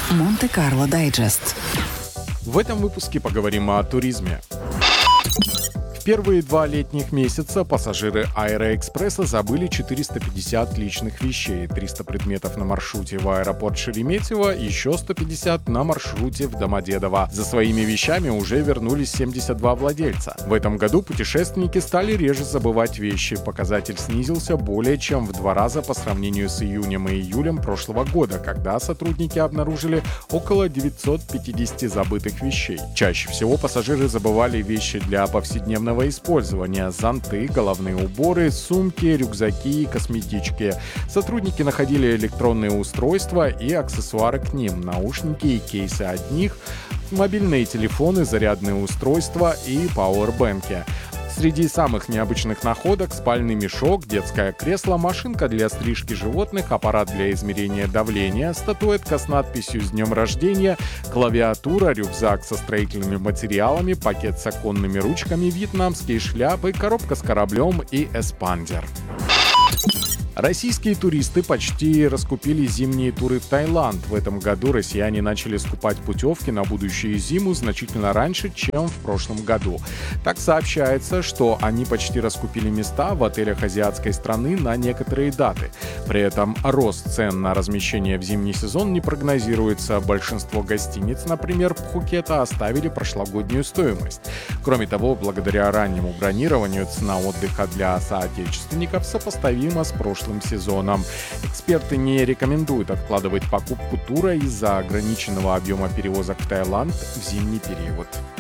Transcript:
Монте-Карло Дайджест. В этом выпуске поговорим о туризме. В первые 2 летних месяца пассажиры Аэроэкспресса забыли 450 личных вещей, 300 предметов на маршруте в аэропорт Шереметьево, еще 150 на маршруте в Домодедово. За своими вещами уже вернулись 72 владельца. В этом году путешественники стали реже забывать вещи. Показатель снизился более чем в 2 раза по сравнению с июнем и июлем прошлого года, когда сотрудники обнаружили около 950 забытых вещей. Чаще всего пассажиры забывали вещи для повседневного использования: зонты, головные уборы, сумки, рюкзаки и косметички. Сотрудники находили электронные устройства и аксессуары к ним, наушники и кейсы от них, мобильные телефоны, зарядные устройства и пауэрбэнки. Среди самых необычных находок — спальный мешок, детское кресло, машинка для стрижки животных, аппарат для измерения давления, статуэтка с надписью «С днем рождения», клавиатура, рюкзак со строительными материалами, пакет с оконными ручками, вьетнамские шляпы, коробка с кораблем и эспандер. Российские туристы почти раскупили зимние туры в Таиланд. В этом году россияне начали скупать путевки на будущую зиму значительно раньше, чем в прошлом году. Так сообщается, что они почти раскупили места в отелях азиатской страны на некоторые даты. При этом рост цен на размещение в зимний сезон не прогнозируется. Большинство гостиниц, например, Пхукета, оставили прошлогоднюю стоимость. Кроме того, благодаря раннему бронированию цена отдыха для соотечественников сопоставима с прошлым сезоном. Эксперты не рекомендуют откладывать покупку тура из-за ограниченного объема перевозок в Таиланд в зимний период.